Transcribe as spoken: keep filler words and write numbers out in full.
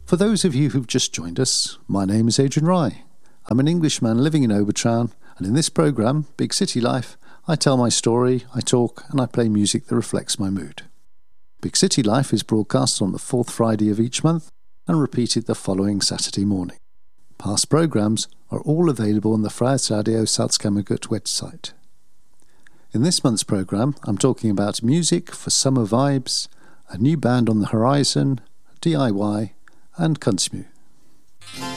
For those of you who've just joined us, my name is Adrian Rye. I'm an Englishman living in Obertraun, and in this programme, Big City Life, I tell my story, I talk, and I play music that reflects my mood. Big City Life is broadcast on the fourth Friday of each month and repeated the following Saturday morning. Past programmes are all available on the Freies Radio Salzkammergut website. In this month's programme, I'm talking about music for summer vibes, a new band on the horizon, D I Y, and Kunstmu.